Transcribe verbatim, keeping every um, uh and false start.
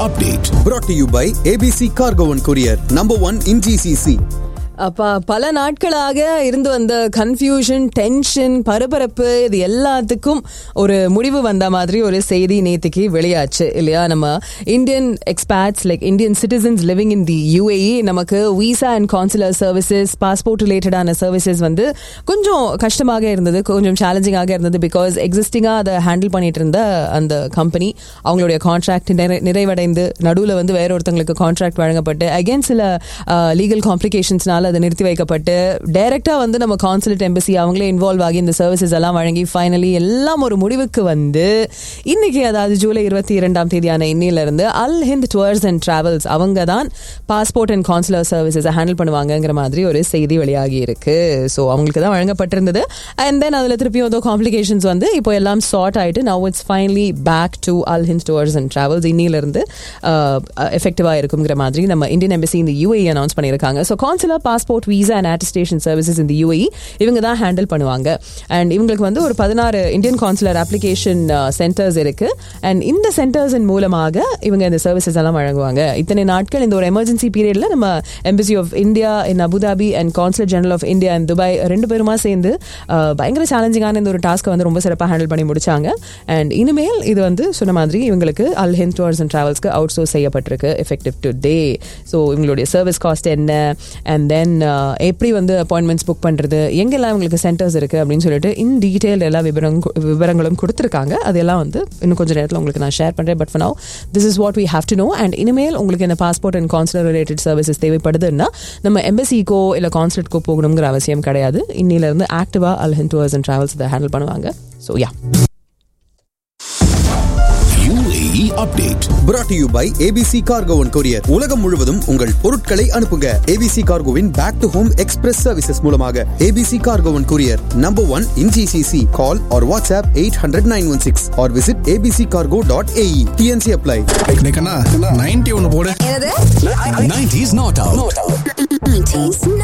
update brought to you by A B C Cargo and Courier, number one in G C C. அப்பா பல நாட்களாக இருந்து வந்த confusion, tension, பரபரப்பு இது எல்லாத்துக்கும் ஒரு முடிவு வந்த மாதிரி ஒரு செய்தி நேத்திக்கு வெளியாச்சு இல்லையா? நம்ம Indian expats like Indian citizens living in the UAE நமக்கு visa and consular services, passport ரிலேட்டடான சர்வீசஸ் வந்து கொஞ்சம் கஷ்டமாக இருந்தது, கொஞ்சம் சேலஞ்சிங்காக இருந்தது. பிகாஸ் எக்ஸிஸ்டிங்காக அதை ஹேண்டில் பண்ணிட்டு இருந்த அந்த கம்பெனி அவங்களுடைய கான்ட்ராக்ட் நிறைவடைந்து நடுவில் வந்து வேற ஒருத்தங்களுக்கு கான்ட்ராக்ட் வழங்கப்பட்டு அகேன் சில லீகல் காம்ப்ளிகேஷன்ஸ்னால அதை நிறுத்தி வைக்கப்பட்டு டைரக்டா வந்து நம்ம கான்சுலேட் எம்பசி அவங்களே இன்வால்வ் ஆகி இந்த சர்வீசஸ் எல்லாம் வழங்கி ஃபைனலி எல்லாம் ஒரு முடிவுக்கு வந்து இன்னைக்கு, அதாவது ஜூலை இருபத்தி இரண்டாம் தேதியான இன்னில இருந்து அல் ஹிந்த் டூர்ஸ் அண்ட் டிராவல்ஸ் அவங்க தான் passport and consular services handle பண்ணுவாங்கிற மாதிரி ஒரு செய்தி வெளியாகி இருக்கு. ஸோ அவங்களுக்கு தான் வழங்கப்பட்டிருந்தது. அண்ட் தென் அதில் திருப்பியும் ஏதோ காம்ப்ளிகேஷன்ஸ் வந்து இப்போ எல்லாம் சார்ட் ஆயிட்டு now it's finally back to Al Hind tours and travels இன்னில இருந்து எஃபெக்டிவா இருக்குங்கிற மாதிரி நம்ம இந்தியன் எம்பசி இந்த யூஏஇ அனௌன்ஸ் பண்ணியிருக்காங்க. So consular passport, visa and attestation services இந்த யூஏஇ இவங்க தான் ஹேண்டில் பண்ணுவாங்க. அண்ட் இவங்களுக்கு வந்து ஒரு பதினாறு இந்தியன் கான்சுலர் அப்ளிகேஷன் சென்டர்ஸ் இருக்கு. அண்ட் இந்த சென்டர்ஸின் மூலமாக இவங்க இந்த சர்வீசஸ் எல்லாம் வழங்குவாங்க. இத்தனை நாட்கள் இந்த ஒரு எமர்ஜென்சி பீரியட்ல நம்ம embassy of India in Abu Dhabi and consulate general of India in Dubai ரெண்டு பேருமா சேர்ந்து பயங்கர சேலஞ்சிங்கான இந்த ஒரு டாஸ்க்கை வந்து ரொம்ப சிறப்பாக ஹேண்டில் பண்ணி முடிச்சாங்க. அண்ட் இனிமேல் இது வந்து சொன்ன மாதிரி இவங்களுக்கு அல் Hind tours and டிராவல்ஸ்க்கு out source செய்யப்பட்டிருக்கு எஃபெக்டிவ் டுடே. ஸோ இவங்களுடைய சர்வீஸ் காஸ்ட் என்ன, அண்ட் தென் எப்படி வந்து அப்பாயின்மெண்ட்ஸ் புக் பண்ணுறது, எங்கெல்லாம் உங்களுக்கு சென்டர்ஸ் இருக்குது அப்படின்னு சொல்லிட்டு இன் டீட்டெயில் எல்லா விவரம் விவரங்களும் கொடுத்துருக்காங்க. அதெல்லாம் வந்து இன்னும் கொஞ்சம் நேரத்தில் உங்களுக்கு நான் ஷேர் பண்ணுறேன். But for now this is what we have to know. And இனிமேல் உங்களுக்கு இந்த passport and consular related services தேவைப்படுதுன்னா நம்ம எம்பசிக்கோ இல்லை கான்சுலேட்கோ போகணுங்கிற அவசியம் கிடையாது. இன்னிலிருந்து ஆக்டிவாக அல் ஹிந்த் டூர்ஸ் அண்ட் டிராவல்ஸ் இதை ஹேண்டில் பண்ணுவாங்க. So yeah U A E update brought to you by A B C Cargo and Courier. உலகம் முழுவதும் உங்கள் பொருட்களை அனுப்புங்க A B C Cargoவின் back to home express services மூலமாக. A B C Cargo and Courier, number one in G C C. Call or WhatsApp eight hundred nine one six or visit a b c cargo dot a e. T N C apply. ninety ஒன்னு போடு. nineties not out. nineties